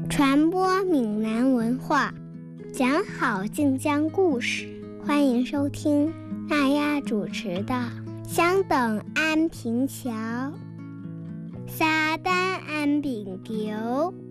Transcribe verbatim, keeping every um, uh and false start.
传播闽南文化，讲好晋江故事。欢迎收听娜丫主持的《相等安平桥》。沙丹安平桥。